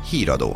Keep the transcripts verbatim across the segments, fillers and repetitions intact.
Híradó.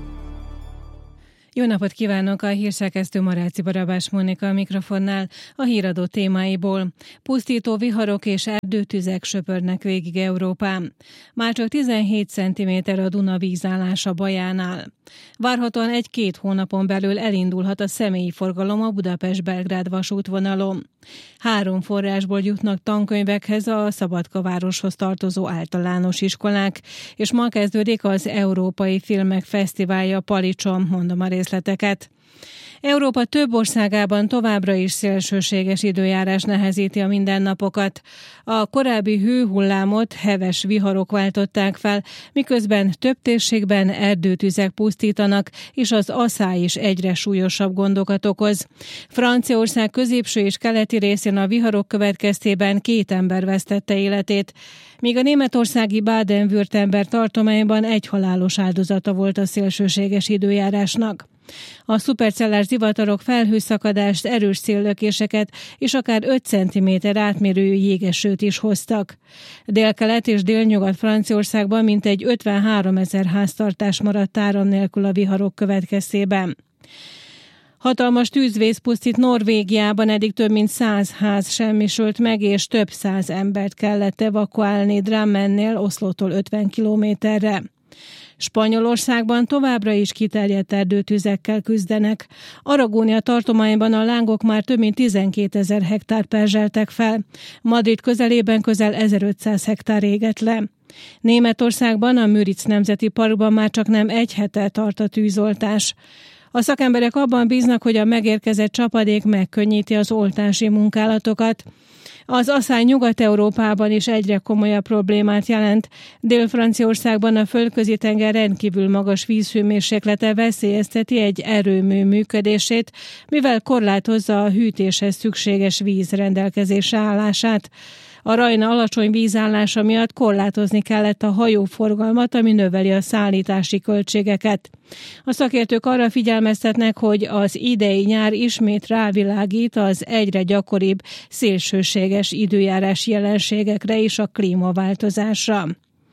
Jó napot kívánok, a hírszerkesztő Maráci Barabás Mónika a mikrofonnál. A híradó témáiból: pusztító viharok és erdőtüzek söpörnek végig Európán. Már csak tizenhét centiméter a Duna vízállása Bajánál. Várhatóan egy-két hónapon belül elindulhat a személyi forgalom a Budapest-Belgrád vasútvonalon. Három forrásból jutnak tankönyvekhez a Szabadkavároshoz tartozó általános iskolák, és ma kezdődik az Európai Filmek Fesztiválja Palicson, mondom a részleteket. Európa több országában továbbra is szélsőséges időjárás nehezíti a mindennapokat. A korábbi hőhullámot heves viharok váltották fel, miközben több térségben erdőtüzek pusztítanak, és az aszály is egyre súlyosabb gondokat okoz. Franciaország középső és keleti részén a viharok következtében két ember vesztette életét, míg a németországi Baden-Württemberg tartományban egy halálos áldozata volt a szélsőséges időjárásnak. A szupercellás zivatarok felhőszakadást, erős széllökéseket és akár öt centiméter átmérőjű jégesőt is hoztak. Délkelet és délnyugat Franciaországban mintegy ötvenháromezer háztartás maradt áram nélkül a viharok következtében. Hatalmas tűzvész pusztít Norvégiában, eddig több mint száz ház semmisült meg, és több száz embert kellett evakuálni Drammennél, Oszlótól ötven kilométerre. Spanyolországban továbbra is kiterjedt erdőtüzekkel küzdenek. Aragónia tartományban a lángok már több mint tizenkétezer hektár perzseltek fel. Madrid közelében közel ezerötszáz hektár égett le. Németországban a Müritz Nemzeti Parkban már csak nem egy hete tart a tűzoltás. A szakemberek abban bíznak, hogy a megérkezett csapadék megkönnyíti az oltási munkálatokat. Az aszály Nyugat-Európában is egyre komolyabb problémát jelent. Dél-Franciaországban a Földközi-tenger rendkívül magas vízhőmérséklete veszélyezteti egy erőmű működését, mivel korlátozza a hűtéshez szükséges víz rendelkezésre állását. A Rajna alacsony vízállása miatt korlátozni kellett a hajóforgalmat, ami növeli a szállítási költségeket. A szakértők arra figyelmeztetnek, hogy az idei nyár ismét rávilágít az egyre gyakoribb szélsőséges időjárás jelenségekre és a klímaváltozásra.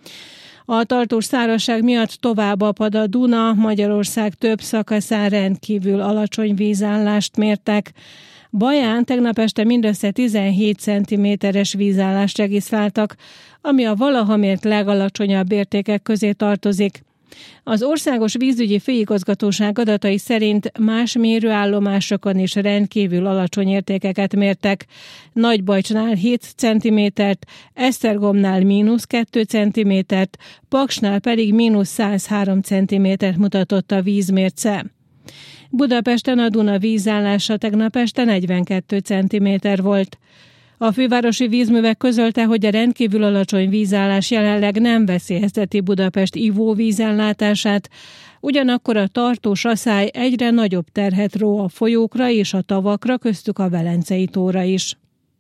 A tartós szárazság miatt tovább apad a Duna, Magyarország több szakaszán rendkívül alacsony vízállást mértek. Baján tegnap este mindössze tizenhét centiméteres vízállást regisztráltak, ami a valaha mért legalacsonyabb értékek közé tartozik. Az Országos Vízügyi Főigazgatóság adatai szerint más mérőállomásokon is rendkívül alacsony értékeket mértek. Nagybajcsnál hét centimétert, Esztergomnál mínusz két centimétert, Paksnál pedig mínusz száz három centimétert mutatott a vízmérce. Budapesten a Duna vízállása tegnap este negyvenkét centiméter volt. A fővárosi vízművek közölte, hogy a rendkívül alacsony vízállás jelenleg nem veszélyezteti Budapest ivóvízellátását, ugyanakkor a tartós aszály egyre nagyobb terhet ró a folyókra és a tavakra, köztük a Velencei tóra is.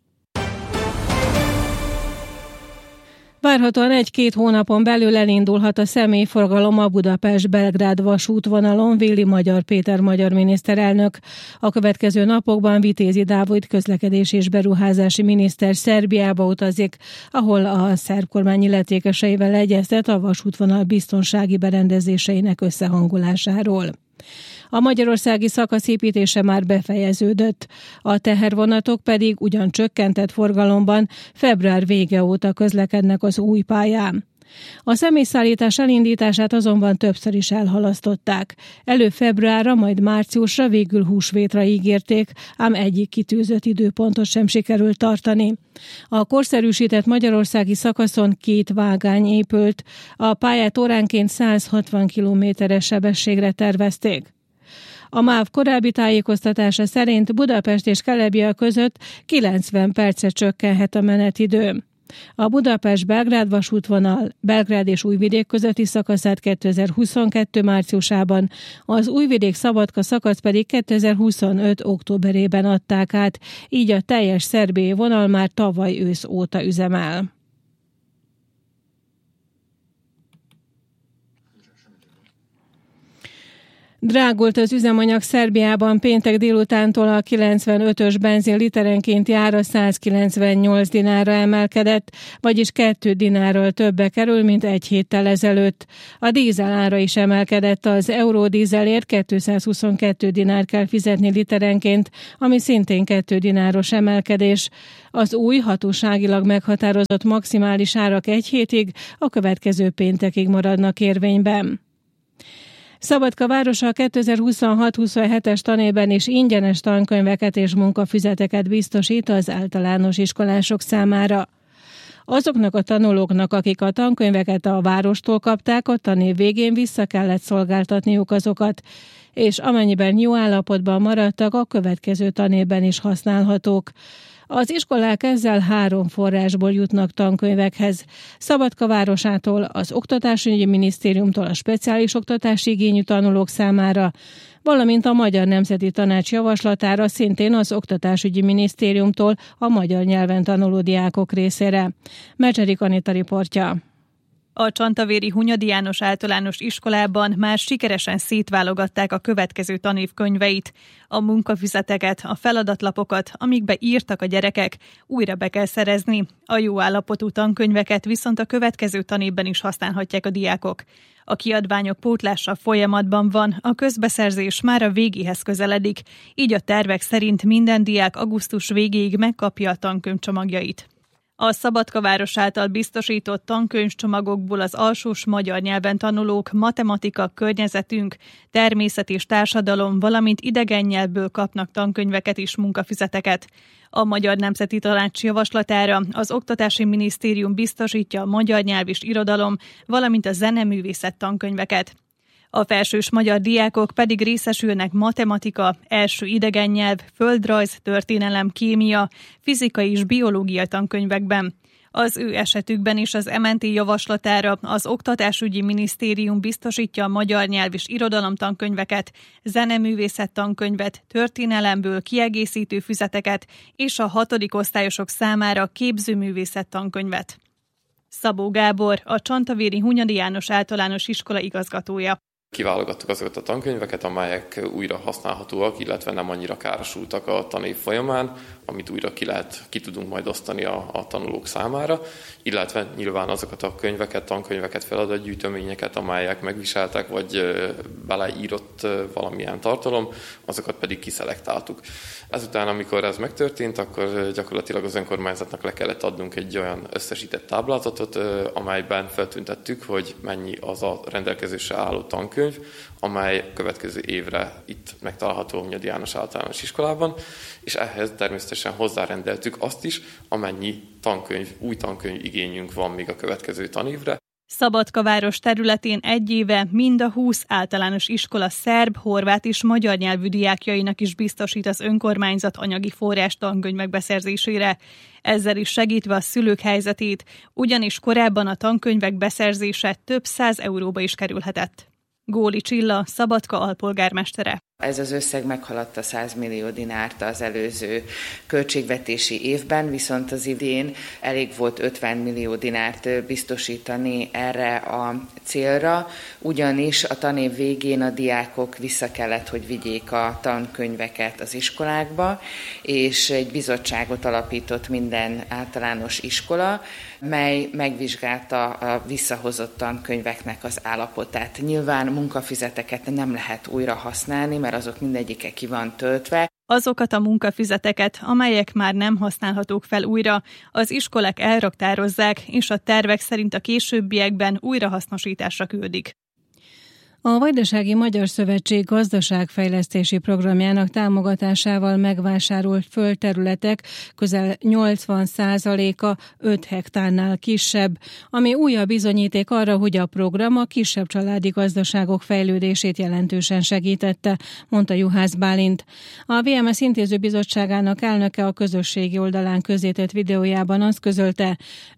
Várhatóan egy-két hónapon belül elindulhat a személyforgalom a Budapest-Belgrád vasútvonalon, Villi Magyar Péter magyar miniszterelnök. A következő napokban Vitézi Dávid közlekedési és beruházási miniszter Szerbiába utazik, ahol a szerb kormány illetékeseivel egyeztet a vasútvonal biztonsági berendezéseinek összehangolásáról. A magyarországi szakasz építése már befejeződött, a tehervonatok pedig ugyan csökkentett forgalomban február vége óta közlekednek az új pályán. A személyszállítás elindítását azonban többször is elhalasztották. Előbb februárra, majd márciusra, végül húsvétra ígérték, ám egyik kitűzött időpontot sem sikerült tartani. A korszerűsített magyarországi szakaszon két vágány épült, a pályát óránként száz hatvan kilométeres sebességre tervezték. A MÁV korábbi tájékoztatása szerint Budapest és Kelebia között kilencven percre csökkenhet a menetidő. A Budapest-Belgrád vasútvonal Belgrád és Újvidék közötti szakaszát kétezer-huszonkettő márciusában, az Újvidék-Szabadka szakasz pedig kétezer-huszonöt októberében adták át, így a teljes szerb vonal már tavaly ősz óta üzemel. Drágult az üzemanyag Szerbiában, péntek délutántól a kilencvenötös benzin literenkénti ára százkilencvennyolc dinárra emelkedett, vagyis két dinárral többe kerül, mint egy héttel ezelőtt. A dízel ára is emelkedett, az euródízelért kétszázhuszonkettő dinár kell fizetni literenként, ami szintén két dináros emelkedés. Az új hatóságilag meghatározott maximális árak egy hétig, a következő péntekig maradnak érvényben. Szabadka városa a kétezer-huszonhat huszonhetes tanévben is ingyenes tankönyveket és munkafüzeteket biztosít az általános iskolások számára. Azoknak a tanulóknak, akik a tankönyveket a várostól kapták, a tanév végén vissza kellett szolgáltatniuk azokat, és amennyiben jó állapotban maradtak, a következő tanévben is használhatók. Az iskolák ezzel három forrásból jutnak tankönyvekhez. Szabadka városától, az Oktatásügyi Minisztériumtól a speciális oktatási igényű tanulók számára, valamint a Magyar Nemzeti Tanács javaslatára szintén az Oktatásügyi Minisztériumtól a magyar nyelven tanuló diákok részére. Mecserik Anita riportja. A Csantavéri Hunyadi János Általános Iskolában már sikeresen szétválogatták a következő tanév könyveit. A munkafüzeteket, a feladatlapokat, amikbe írtak a gyerekek, újra be kell szerezni. A jó állapotú tankönyveket viszont a következő tanévben is használhatják a diákok. A kiadványok pótlása folyamatban van, a közbeszerzés már a végéhez közeledik, így a tervek szerint minden diák augusztus végéig megkapja a tankönyvcsomagjait. A Szabadka város által biztosított tankönyvcsomagokból az alsós magyar nyelven tanulók matematika, környezetünk, természet és társadalom, valamint idegen nyelvből kapnak tankönyveket és munkafüzeteket. A Magyar Nemzeti Tanács javaslatára az Oktatási Minisztérium biztosítja a magyar nyelv és irodalom, valamint a zeneművészet tankönyveket. A felsős magyar diákok pedig részesülnek matematika, első idegen nyelv, földrajz, történelem, kémia, fizikai és biológia tankönyvekben. Az ő esetükben is az em en té javaslatára az Oktatásügyi Minisztérium biztosítja a magyar nyelv és irodalom tankönyveket, zeneművészet tankönyvet, történelemből kiegészítő füzeteket és a hatodik osztályosok számára képzőművészet tankönyvet. Szabó Gábor, a Csantavéri Hunyadi János Általános Iskola igazgatója. Kiválogattuk azokat a tankönyveket, amelyek újra használhatóak, illetve nem annyira károsultak a tanév folyamán, amit újra ki, lehet, ki tudunk majd osztani a, a tanulók számára, illetve nyilván azokat a könyveket, tankönyveket, feladatgyűjteményeket, amelyek megviseltek, vagy beleírott valamilyen tartalom, azokat pedig kiszelektáltuk. Ezután, amikor ez megtörtént, akkor gyakorlatilag az önkormányzatnak le kellett adnunk egy olyan összesített táblázatot, amelyben feltüntettük, hogy mennyi az a rendelkezésre álló tankönyv, amely következő évre itt megtalálható a Hunyadi János Általános Iskolában, és ehhez természetesen hozzárendeltük azt is, amennyi tankönyv, új tankönyv igényünk van még a következő tanévre. Szabadka város területén egy éve mind a húsz általános iskola szerb, horvát és magyar nyelvű diákjainak is biztosít az önkormányzat anyagi forrás tankönyvek beszerzésére. Ezzel is segítve a szülők helyzetét, ugyanis korábban a tankönyvek beszerzése több száz euróba is kerülhetett. Góli Csilla, Szabadka alpolgármestere. Ez az összeg meghaladta száz millió dinárt az előző költségvetési évben, viszont az idén elég volt ötven millió dinárt biztosítani erre a célra, ugyanis a tanév végén a diákok vissza kellett, hogy vigyék a tankönyveket az iskolákba, és egy bizottságot alapított minden általános iskola, mely megvizsgálta a visszahozott tankönyveknek az állapotát. Nyilván munkafüzeteket nem lehet újra használni, mert azok mindegyike ki van töltve. Azokat a munkafüzeteket, amelyek már nem használhatók fel újra, az iskolák elraktározzák, és a tervek szerint a későbbiekben újrahasznosításra küldik. A Vajdasági Magyar Szövetség gazdaságfejlesztési programjának támogatásával megvásárolt földterületek közel nyolcvan százaléka öt hektárnál kisebb, ami újabb bizonyíték arra, hogy a program a kisebb családi gazdaságok fejlődését jelentősen segítette, mondta Juhász Bálint. A vé em es intézőbizottságának elnöke a közösségi oldalán közzétett videójában azt közölte,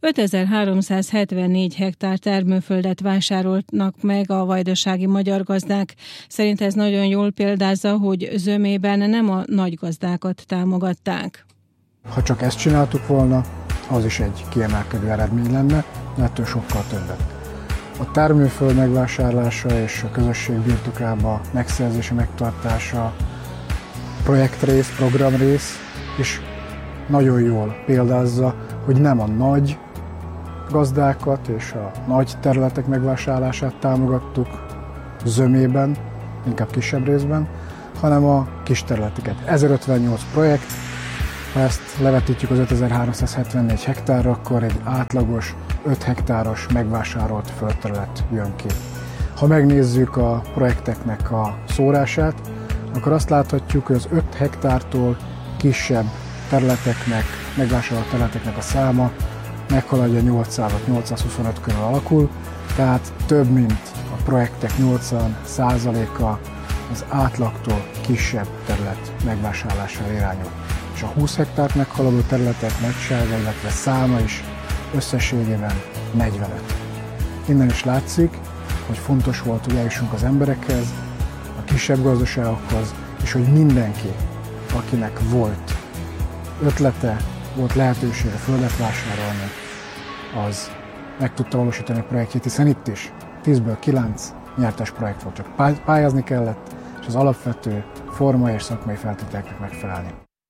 ötezer-háromszázhetvennégy hektár termőföldet vásárolnak meg a vajdasági magyar gazdák. Szerint ez nagyon jól példázza, hogy zömében nem a nagy gazdákat támogatták. Ha csak ezt csináltuk volna, az is egy kiemelkedő eredmény lenne, de ettől sokkal többet. A termőföld megvásárlása és a közösség birtokába megszerzése, megtartása projektrész, programrész, és nagyon jól példázza, hogy nem a nagy gazdákat és a nagy területek megvásárlását támogattuk zömében, inkább kisebb részben, hanem a kis területeket. ezerötvennyolc projekt, ha ezt levetítjük az ötezer-háromszázhetvennégy hektárra, akkor egy átlagos öt hektáros megvásárolt földterület jön ki. Ha megnézzük a projekteknek a szórását, akkor azt láthatjuk, hogy az öt hektártól kisebb területeknek, megvásárolt területeknek a száma meghaladja nyolcszázat, nyolcszázhuszonöt körül alakul, tehát több mint a projektek nyolcvan százaléka az átlagtól kisebb terület megvásárlására irányul. És a húsz hektárt meghaladó területek nagysága, illetve száma is összességében negyvenöt. Innen is látszik, hogy fontos volt, hogy eljussunk az emberekhez, a kisebb gazdaságokhoz, és hogy mindenki, akinek volt ötlete, volt lehetősége földet vásárolni, az meg tudta valósítani a projektjét, hiszen itt is tízből kilenc nyertes projekt volt, csak pályázni kellett, és az alapvető forma és szakmai feltételeknek megfelelni.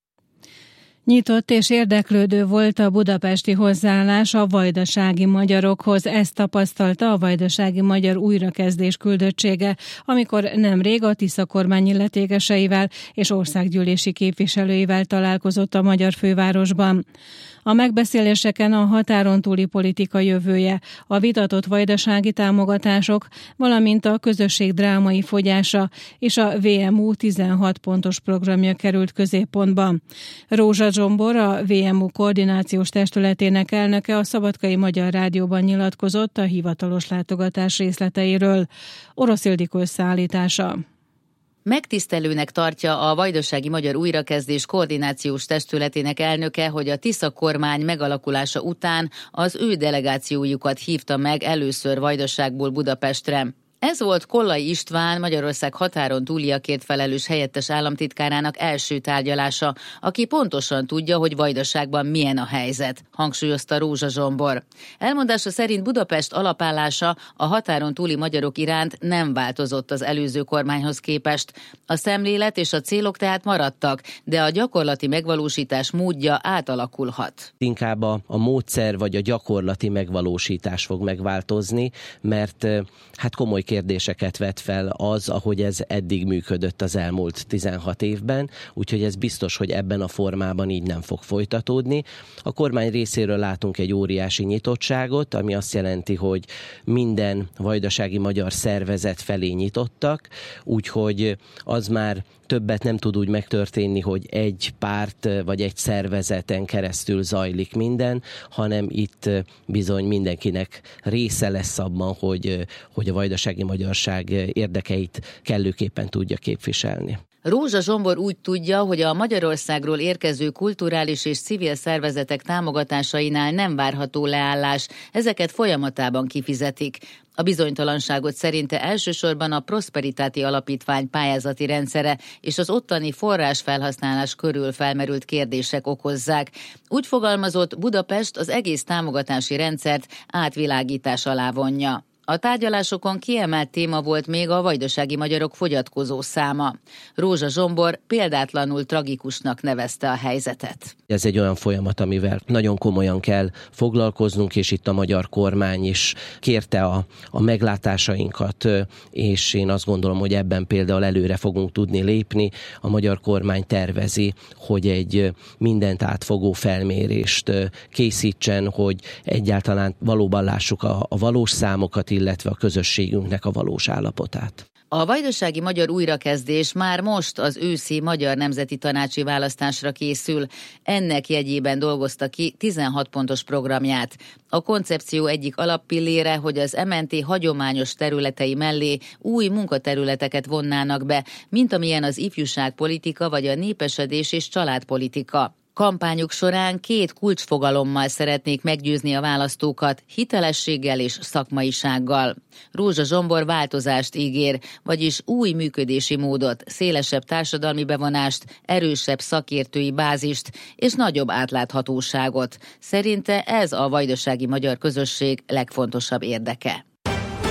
Nyitott és érdeklődő volt a budapesti hozzáállás a vajdasági magyarokhoz. Ezt tapasztalta a Vajdasági Magyar Újrakezdés küldöttsége, amikor nemrég a Tisza kormány illetékeseivel és országgyűlési képviselőivel találkozott a magyar fővárosban. A megbeszéléseken a határon túli politika jövője, a vitatott vajdasági támogatások, valamint a közösség drámai fogyása és a vé em u tizenhat pontos programja került középpontba. Rózsa Zsombor, a vé em u koordinációs testületének elnöke a Szabadkai Magyar Rádióban nyilatkozott a hivatalos látogatás részleteiről. Orosz Ildikó összeállítása. Megtisztelőnek tartja a Vajdasági Magyar Újrakezdés koordinációs testületének elnöke, hogy a Tisza kormány megalakulása után az ő delegációjukat hívta meg először Vajdaságból Budapestre. Ez volt Kollai István, Magyarország határon túliakért felelős helyettes államtitkárának első tárgyalása, aki pontosan tudja, hogy Vajdaságban milyen a helyzet, hangsúlyozta Rózsa Zsombor. Elmondása szerint Budapest alapállása a határon túli magyarok iránt nem változott az előző kormányhoz képest. A szemlélet és a célok tehát maradtak, de a gyakorlati megvalósítás módja átalakulhat. Inkább a, a módszer vagy a gyakorlati megvalósítás fog megváltozni, mert hát komoly kérdéseket vet fel az, ahogy ez eddig működött az elmúlt tizenhat évben, úgyhogy ez biztos, hogy ebben a formában így nem fog folytatódni. A kormány részéről látunk egy óriási nyitottságot, ami azt jelenti, hogy minden vajdasági magyar szervezet felé nyitottak, úgyhogy az már többet nem tud úgy megtörténni, hogy egy párt vagy egy szervezeten keresztül zajlik minden, hanem itt bizony mindenkinek része lesz abban, hogy, hogy a vajdasági magyarság érdekeit kellőképpen tudja képviselni. Rózsa Zsombor úgy tudja, hogy a Magyarországról érkező kulturális és civil szervezetek támogatásainál nem várható leállás, ezeket folyamatában kifizetik. A bizonytalanságot szerinte elsősorban a Prosperitáti Alapítvány pályázati rendszere és az ottani forrásfelhasználás körül felmerült kérdések okozzák. Úgy fogalmazott, Budapest az egész támogatási rendszert átvilágítás alá vonja. A tárgyalásokon kiemelt téma volt még a vajdasági magyarok fogyatkozó száma. Rózsa Zsombor példátlanul tragikusnak nevezte a helyzetet. Ez egy olyan folyamat, amivel nagyon komolyan kell foglalkoznunk, és itt a magyar kormány is kérte a, a meglátásainkat, és én azt gondolom, hogy ebben például előre fogunk tudni lépni. A magyar kormány tervezi, hogy egy mindent átfogó felmérést készítsen, hogy egyáltalán valóban lássuk a, a valós számokat, illetve a közösségünknek a valós állapotát. A Vajdasági Magyar Újrakezdés már most az őszi Magyar Nemzeti Tanácsi választásra készül. Ennek jegyében dolgozta ki tizenhat pontos programját. A koncepció egyik alappillére, hogy az em en té hagyományos területei mellé új munkaterületeket vonnának be, mint amilyen az ifjúságpolitika vagy a népesedés és családpolitika. Kampányuk során két kulcsfogalommal szeretnék meggyőzni a választókat, hitelességgel és szakmaisággal. Rózsa Zsombor változást ígér, vagyis új működési módot, szélesebb társadalmi bevonást, erősebb szakértői bázist és nagyobb átláthatóságot. Szerinte ez a vajdasági magyar közösség legfontosabb érdeke.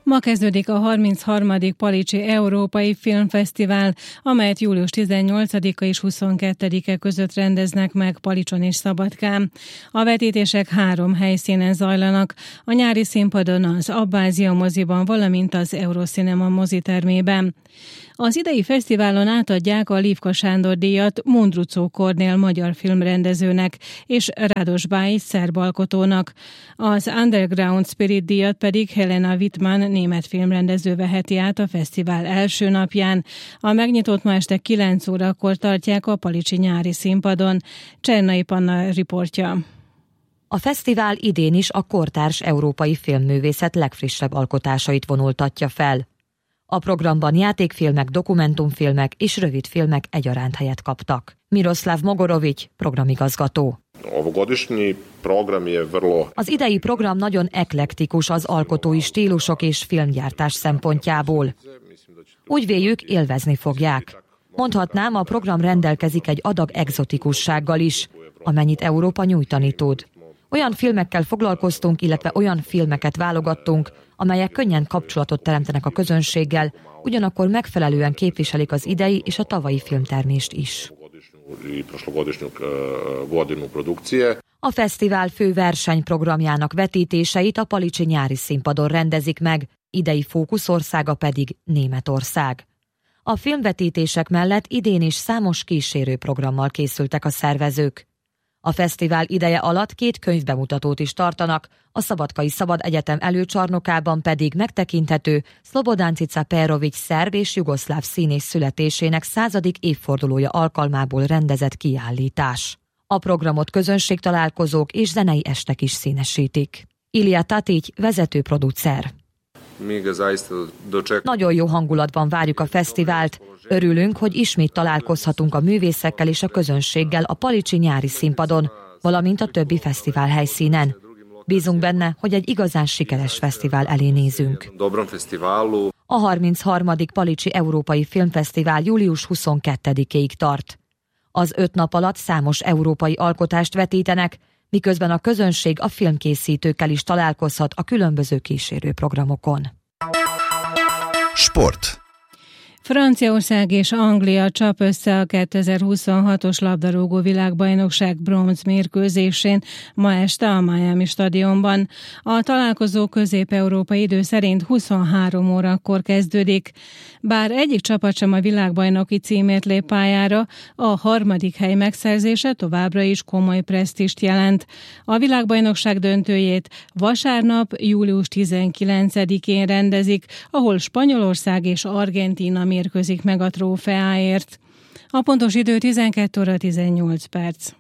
Ma kezdődik a harmincharmadik Palicsi Európai Filmfesztivál, amelyet július tizennyolcadika és huszonkettedike között rendeznek meg Palicson és Szabadkán. A vetítések három helyszínen zajlanak, a nyári színpadon, az Abbázia moziban, valamint az Eurocinema mozitermében. Az idei fesztiválon átadják a Lívka Sándor díjat Mundruczó Kornél magyar filmrendezőnek és Rádos Báji szerb alkotónak. Az Underground Spirit díjat pedig Helena Wittmann német filmrendező veheti át a fesztivál első napján. A megnyitót ma este kilenc órakor tartják a Palicsi nyári színpadon. Csernai Panna riportja. A fesztivál idén is a kortárs európai filmművészet legfrissebb alkotásait vonultatja fel. A programban játékfilmek, dokumentumfilmek és rövidfilmek egyaránt helyet kaptak. Miroslav Mogorovics, programigazgató. Az idei program nagyon eklektikus az alkotói stílusok és filmgyártás szempontjából. Úgy véljük, élvezni fogják. Mondhatnám, a program rendelkezik egy adag egzotikussággal is, amennyit Európa nyújtani tud. Olyan filmekkel foglalkoztunk, illetve olyan filmeket válogattunk, amelyek könnyen kapcsolatot teremtenek a közönséggel, ugyanakkor megfelelően képviselik az idei és a tavalyi filmtermést is. A fesztivál fő versenyprogramjának vetítéseit a Palicsi nyári színpadon rendezik meg, idei fókuszországa pedig Németország. A filmvetítések mellett idén is számos kísérőprogrammal készültek a szervezők. A fesztivál ideje alatt két könyvbemutatót is tartanak, a Szabadkai Szabad Egyetem előcsarnokában pedig megtekinthető Szlobodán Cica Perovics szerb és jugoszláv színész születésének századik évfordulója alkalmából rendezett kiállítás. A programot közönségtalálkozók és zenei estek is színesítik. Ilija Tatić, vezető producer. Nagyon jó hangulatban várjuk a fesztivált. Örülünk, hogy ismét találkozhatunk a művészekkel és a közönséggel a Palicsi nyári színpadon, valamint a többi fesztivál helyszínen. Bízunk benne, hogy egy igazán sikeres fesztivál elé nézünk. A harmincharmadik Palicsi Európai Filmfesztivál július huszonkettedikéig tart. Az öt nap alatt számos európai alkotást vetítenek, miközben a közönség a filmkészítőkkel is találkozhat a különböző kísérőprogramokon. Sport. Franciaország és Anglia csap össze a kétezer-huszonhatos labdarúgó világbajnokság bronz mérkőzésén ma este a Miami stadionban. A találkozó közép-európai idő szerint huszonhárom órakor kezdődik. Bár egyik csapat sem a világbajnoki címért lép pályára, a harmadik hely megszerzése továbbra is komoly presztízst jelent. A világbajnokság döntőjét vasárnap, július tizenkilencedikén rendezik, ahol Spanyolország és Argentína mérkőzik meg a trófeáért. A pontos idő tizenkét óra tizennyolc perc.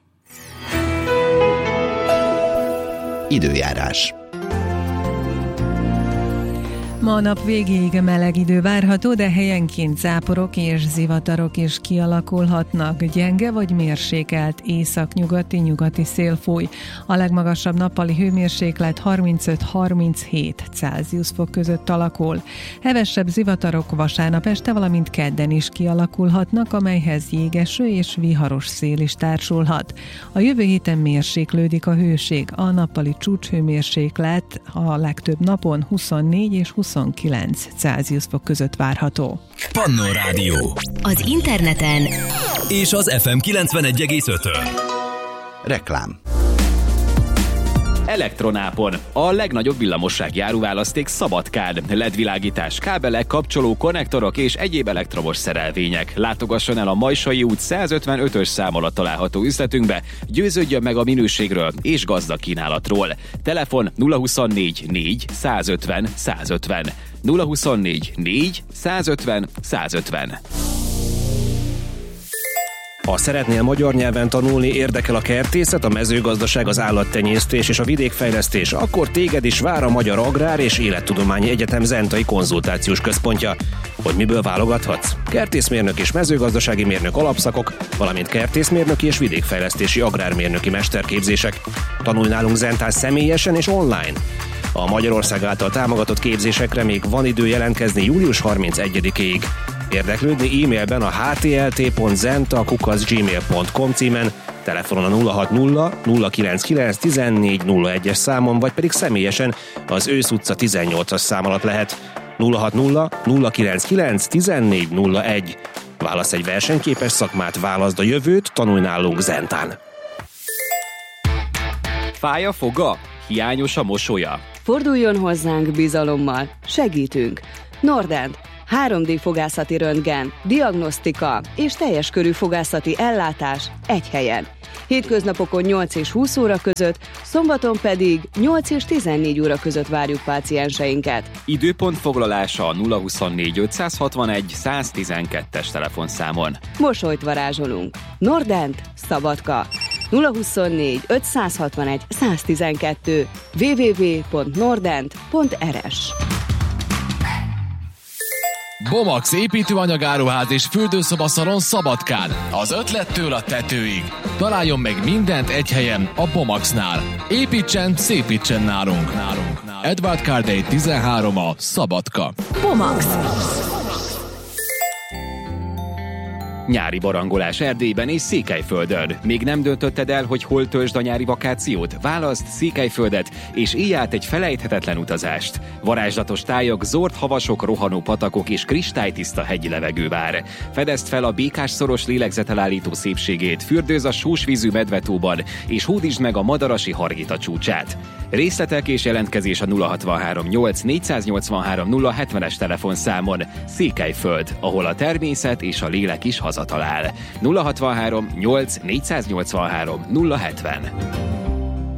Időjárás. Ma a nap végéig meleg idő várható, de helyenként záporok és zivatarok is kialakulhatnak. Gyenge vagy mérsékelt északnyugati-nyugati szél fúj. A legmagasabb nappali hőmérséklet harmincöt-harminchét Celsius fok között alakul. Hevesebb zivatarok vasárnap este, valamint kedden is kialakulhatnak, amelyhez jégeső és viharos szél is társulhat. A jövő héten mérséklődik a hőség. A nappali csúcshőmérséklet a legtöbb napon huszonnégy és huszonkilenc Celsius fok között várható. Pannó Rádió. Az interneten és az ef em kilencvenegy egész ötön. Reklám. Elektronápon. A legnagyobb villamossági áruválaszték Szabadkán. el é dé világítás, kábelek, kapcsoló, konnektorok és egyéb elektromos szerelvények. Látogasson el a Majsai út százötvenötös szám alatt található üzletünkbe, győződjön meg a minőségről és gazdag kínálatról. Telefon nulla huszonnégy négy százötven százötven. nulla huszonnégy négy százötven százötven. Ha szeretnél magyar nyelven tanulni, érdekel a kertészet, a mezőgazdaság, az állattenyésztés és a vidékfejlesztés, akkor téged is vár a Magyar Agrár és Élettudományi Egyetem Zentai Konzultációs Központja. Hogy miből válogathatsz? Kertészmérnök és mezőgazdasági mérnök alapszakok, valamint kertészmérnöki és vidékfejlesztési agrármérnöki mesterképzések. Tanulj nálunk Zentán személyesen és online. A Magyarország által támogatott képzésekre még van idő jelentkezni július harmincegyedikéig. Érdeklődni e-mailben a htlt pont zenta kukac gmail pont com címen, telefonon a nulla hat nulla nulla kilenc kilenc tizennégy nulla egyes számon, vagy pedig személyesen az Ősz utca tizennyolcas szám alatt lehet. nulla hat nulla nulla kilenc kilenc tizennégy nulla egy. Válasz egy versenyképes szakmát, válaszd a jövőt, tanulj nálunk Zentán. Fáj a foga? Hiányos a mosolya? Forduljon hozzánk bizalommal, segítünk. Nordent, három dé fogászati röntgen, diagnosztika és teljes körű fogászati ellátás egy helyen. Hétköznapokon nyolc és húsz óra között, szombaton pedig nyolc és tizennégy óra között várjuk pácienseinket. Időpont foglalása a nulla huszonnégy ötszázhatvanegy száztizenkettes telefonszámon. Mosolyt varázsolunk. Nordent, Szabadka. nulla huszonnégy ötszázhatvanegy száztizenkettő double-u double-u double-u pont nordent pont er es. Bomax építőanyagáruház és fürdőszobaszalon Szabadkán. Az ötlettől a tetőig. Találjon meg mindent egy helyen, a Bomaxnál. Építsen, szépítsen nálunk. nálunk. Edward Cardey tizenhárom a Szabadka. Bomax. Nyári barangolás Erdélyben és Székelyföldön. Még nem döntötted el, hogy hol töltsd a nyári vakációt? Válaszd Székelyföldet, és élj át egy felejthetetlen utazást. Varázslatos tájak, zord havasok, rohanó patakok és kristálytiszta hegyi levegő vár. Fedezd fel a Békás-szoros lélegzetelállító szépségét, fürdőz a sósvízű Medvetóban, és hódítsd meg a Madarasi Hargita csúcsát. Részletek és jelentkezés a nulla hatvanhárom nyolc négyszáznyolcvanhárom nulla hetvenes telefonszámon. Székelyföld, ahol a természet és a lélek is hazatalál. nulla hatvanhárom nyolc négyszáznyolcvanhárom nulla hetven.